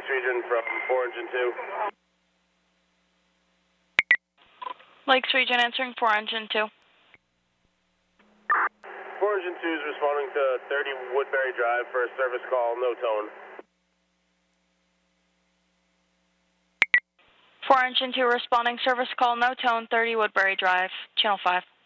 Region from 4 Engine 2. Lakes Region answering 4 Engine 2. 4 Engine 2 is responding to 30 Woodbury Drive for a service call, no tone. 4 Engine 2 responding, service call, no tone, 30 Woodbury Drive, Channel 5.